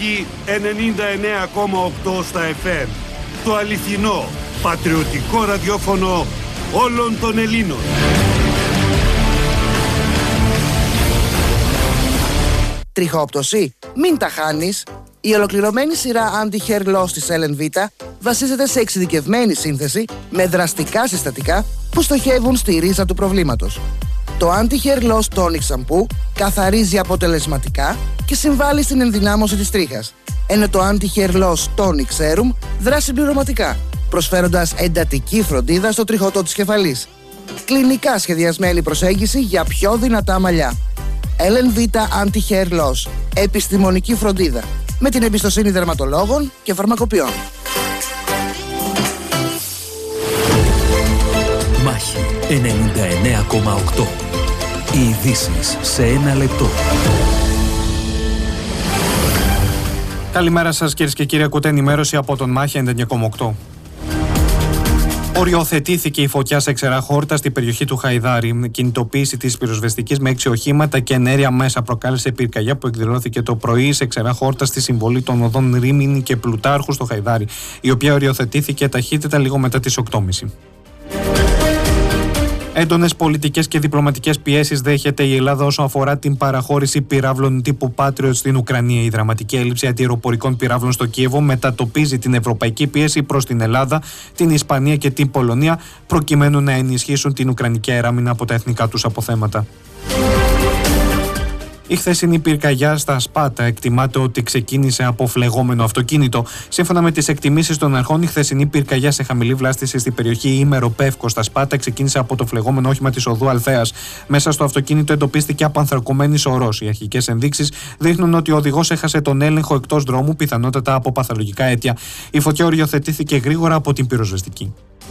Μάχη 99,8 στα FM. Το αληθινό, πατριωτικό ραδιόφωνο όλων των Ελλήνων. Τριχόπτωση? Μην τα χάνεις. Η ολοκληρωμένη σειρά Anti-Hair Loss της LNV βασίζεται σε εξειδικευμένη σύνθεση με δραστικά συστατικά που στοχεύουν στη ρίζα του προβλήματος. Το Anti-Hair Loss Tonic Shampoo καθαρίζει αποτελεσματικά και συμβάλλει στην ενδυνάμωση της τρίχας, ενώ το Anti-Hair Loss Tonic Serum δράσει συμπληρωματικά, προσφέροντας εντατική φροντίδα στο τριχωτό της κεφαλής. Κλινικά σχεδιασμένη προσέγγιση για πιο δυνατά μαλλιά. LNV Anti-Hair Loss. Επιστημονική φροντίδα με την εμπιστοσύνη δερματολόγων και φαρμακοποιών. Μάχη 99,8. Οι ειδήσεις σε ένα λεπτό. Καλημέρα σας κυρίες και κύριοι, ακούτε ενημέρωση από τον Μάχη 99,8. Οριοθετήθηκε η φωτιά σε ξερά χόρτα στην περιοχή του Χαϊδάρη. Κινητοποίηση της πυροσβεστικής με 6 οχήματα και ενέργεια μέσα προκάλεσε πυρκαγιά που εκδηλώθηκε το πρωί σε ξερά χόρτα στη συμβολή των οδών Ρήμινη και Πλουτάρχου στο Χαϊδάρη, η οποία οριοθετήθηκε ταχύτητα λίγο μετά τις 8.30. Έντονες πολιτικές και διπλωματικές πιέσεις δέχεται η Ελλάδα όσον αφορά την παραχώρηση πυράβλων τύπου Patriot στην Ουκρανία. Η δραματική έλλειψη αντιαεροπορικών πυράβλων στο Κίεβο μετατοπίζει την ευρωπαϊκή πίεση προς την Ελλάδα, την Ισπανία και την Πολωνία, προκειμένου να ενισχύσουν την ουκρανική αεράμινα από τα εθνικά τους αποθέματα. Η χθεσινή πυρκαγιά στα Σπάτα εκτιμάται ότι ξεκίνησε από φλεγόμενο αυτοκίνητο. Σύμφωνα με τις εκτιμήσεις των αρχών, η χθεσινή πυρκαγιά σε χαμηλή βλάστηση στην περιοχή Ήμερο-Πεύκο στα Σπάτα ξεκίνησε από το φλεγόμενο όχημα της οδού Αλθέας. Μέσα στο αυτοκίνητο εντοπίστηκε απανθρακωμένη σωρός. Οι αρχικές ενδείξεις δείχνουν ότι ο οδηγός έχασε τον έλεγχο εκτός δρόμου, πιθανότατα από παθολογικά αίτια. Η φωτιά οριοθετήθηκε γρήγορα από την πυροσβεστική.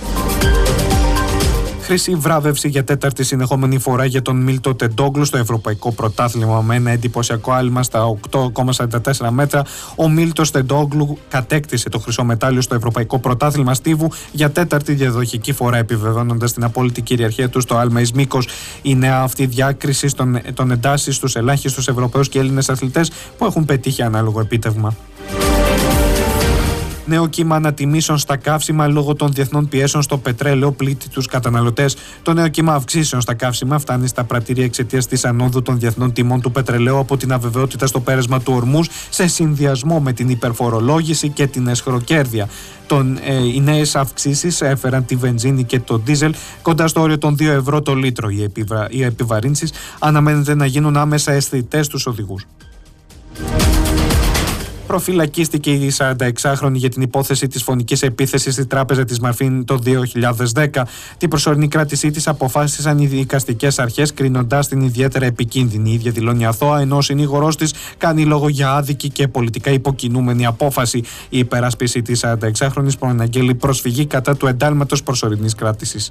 Χρυσή βράβευση για τέταρτη συνεχόμενη φορά για τον Μίλτο Τεντόγλου στο Ευρωπαϊκό Πρωτάθλημα. Με ένα εντυπωσιακό άλμα στα 8,44 μέτρα, ο Μίλτος Τεντόγλου κατέκτησε το χρυσό μετάλλιο στο Ευρωπαϊκό Πρωτάθλημα Στίβου για τέταρτη διαδοχική φορά, επιβεβαιώνοντας την απόλυτη κυριαρχία του στο άλμα εις μήκος. Η νέα αυτή διάκριση των εντάσσει στους ελάχιστους Ευρωπαίους και Έλληνες αθλητές που έχουν πετύχει ανάλογο επίτευγμα. Νέο κύμα ανατιμήσεων στα καύσιμα λόγω των διεθνών πιέσεων στο πετρέλαιο πλήττει τους καταναλωτές. Το νέο κύμα αυξήσεων στα καύσιμα φτάνει στα πρατήρια εξαιτίας της ανόδου των διεθνών τιμών του πετρελαίου από την αβεβαιότητα στο πέρασμα του Ορμούζ, σε συνδυασμό με την υπερφορολόγηση και την αισχροκέρδεια. Οι νέες αυξήσεις έφεραν τη βενζίνη και το ντίζελ κοντά στο όριο των 2 ευρώ το λίτρο. Οι επιβαρύνσεις αναμένεται να γίνουν άμεσα αισθητές στους οδηγούς. Προφυλακίστηκε η 46χρονη για την υπόθεση της φωνικής επίθεσης στη τράπεζα της Μαρφίν το 2010. Την προσωρινή κράτησή της αποφάσισαν οι δικαστικές αρχές, κρίνοντας την ιδιαίτερα επικίνδυνη. Η ίδια δηλώνει αθώα, ενώ ο συνήγορός της κάνει λόγο για άδικη και πολιτικά υποκινούμενη απόφαση. Η υπεράσπιση της 46χρονης προαναγγέλει προσφυγή κατά του εντάλματος προσωρινής κράτησης.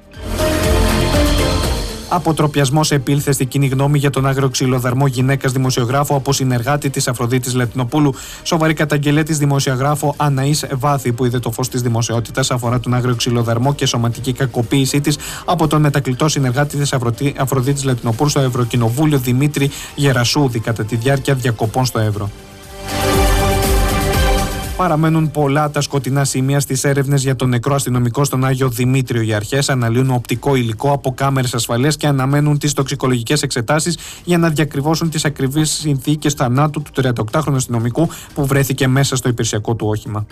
Αποτροπιασμός επήλθε στην κοινή γνώμη για τον άγριο ξυλοδαρμό γυναίκας δημοσιογράφου από συνεργάτη της Αφροδίτης Λετνοπούλου. Σοβαρή καταγγελία της δημοσιογράφου Αναής Βάθη, που είδε το φως της δημοσιότητας, αφορά τον άγριο ξυλοδαρμό και σωματική κακοποίησή της από τον μετακλητό συνεργάτη της Αφροδίτης Λετνοπούλου στο Ευρωκοινοβούλιο Δημήτρη Γερασούδη κατά τη διάρκεια διακοπών στο Εύρο. Παραμένουν πολλά τα σκοτεινά σημεία στις έρευνες για τον νεκρό αστυνομικό στον Άγιο Δημήτριο. Οι αρχές αναλύουν οπτικό υλικό από κάμερες ασφαλείας και αναμένουν τις τοξικολογικές εξετάσεις για να διακριβώσουν τις ακριβείς συνθήκες θανάτου του 38χρονου αστυνομικού που βρέθηκε μέσα στο υπηρεσιακό του όχημα.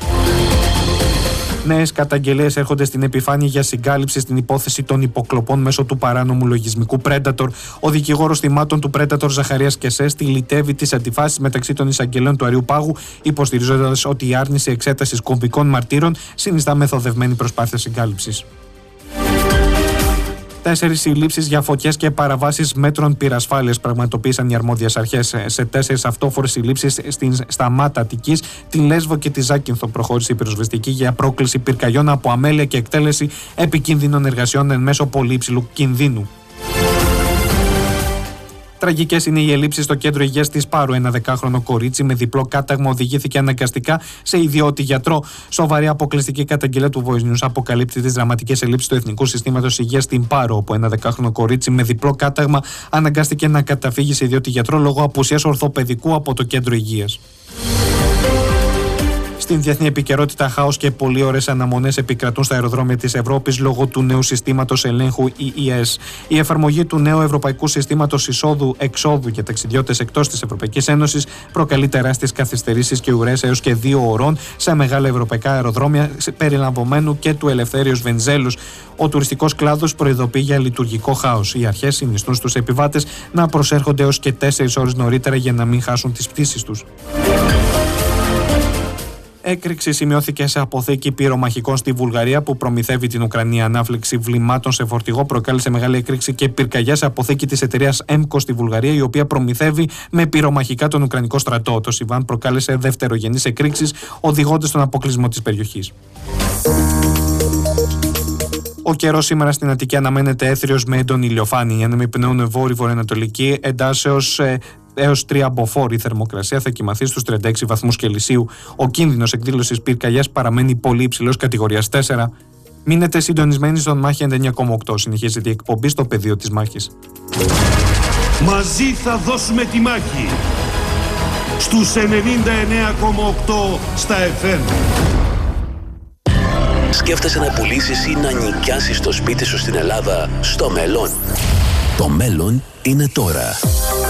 Νέες καταγγελίες έρχονται στην επιφάνεια για συγκάλυψη στην υπόθεση των υποκλοπών μέσω του παράνομου λογισμικού Predator. Ο δικηγόρος θυμάτων του Predator Ζαχαρίας Κεσέ στυλιτεύει τις αντιφάσεις μεταξύ των εισαγγελέων του Αριού Πάγου, υποστηρίζοντας ότι η άρνηση εξέτασης κομβικών μαρτύρων συνιστά μεθοδευμένη προσπάθεια συγκάλυψης. 4 συλλήψεις για φωτιές και παραβάσεις μέτρων πυρασφάλειας πραγματοποίησαν οι αρμόδιες αρχές. Σε 4 αυτόφορες συλλήψεις στα Μάτα Αττικής, τη Λέσβο και τη Ζάκυνθο προχώρησε η πυροσβεστική για πρόκληση πυρκαγιών από αμέλεια και εκτέλεση επικίνδυνων εργασιών εν μέσω πολύ υψηλού κινδύνου. Τραγικές είναι οι ελλείψεις στο κέντρο υγείας της Πάρου. Ένα 10χρονο κορίτσι με διπλό κάταγμα οδηγήθηκε αναγκαστικά σε ιδιώτη γιατρό. Σοβαρή αποκλειστική καταγγελία του Voice News αποκαλύπτει τις δραματικές ελλείψεις του Εθνικού Συστήματος Υγείας στην Πάρο, όπου ένα 10χρονο κορίτσι με διπλό κάταγμα αναγκάστηκε να καταφύγει σε ιδιώτη γιατρό λόγω απουσίας ορθοπαιδικού από το κέντρο υγείας. Στην διεθνή επικαιρότητα, χάος και πολύ ωραίες αναμονές επικρατούν στα αεροδρόμια της Ευρώπης λόγω του νέου συστήματος ελέγχου EES. Η εφαρμογή του νέου ευρωπαϊκού συστήματος εισόδου-εξόδου για ταξιδιώτες εκτός της Ευρωπαϊκής Ένωσης προκαλεί τεράστιες καθυστερήσεις και ουρές έως και 2 ωρών σε μεγάλα ευρωπαϊκά αεροδρόμια, περιλαμβανομένου και του Ελευθέριος Βενιζέλους. Ο τουριστικός κλάδος προειδοποιεί για λειτουργικό χάος. Οι αρχές συνιστούν στους επιβάτες να προσέρχονται έως και 4 ώρες νωρίτερα για να μην χάσουν τις πτήσεις τους. Έκρηξη σημειώθηκε σε αποθήκη πυρομαχικών στη Βουλγαρία που προμηθεύει την Ουκρανία. Ανάφλεξη βλημάτων σε φορτηγό προκάλεσε μεγάλη έκρηξη και πυρκαγιά σε αποθήκη της εταιρείας ΕΜΚΟ στη Βουλγαρία, η οποία προμηθεύει με πυρομαχικά τον Ουκρανικό στρατό. Το συμβάν προκάλεσε δευτερογενείς εκρήξεις, οδηγώντας στον αποκλεισμό της περιοχής. Ο καιρός σήμερα στην Αττική αναμένεται έθριος με έντονη ηλιοφάνεια. Οι άνεμοι πνέουν βόρειο-βορειοανατολική εντάσσεως έως 3 μποφόρ. Η θερμοκρασία θα κυμαθεί στους 36 βαθμούς Κελσίου. Ο κίνδυνος εκδήλωσης πυρκαγιάς παραμένει πολύ υψηλός, κατηγορίας 4. Μείνετε συντονισμένοι στον Μάχη 99,8. Συνεχίζεται η εκπομπή στο πεδίο της μάχης. Μαζί θα δώσουμε τη μάχη στους 99,8 στα FM. Σκέφτεσαι να πουλήσεις ή να νοικιάσεις το σπίτι σου στην Ελλάδα στο μέλλον? Το μέλλον είναι τώρα.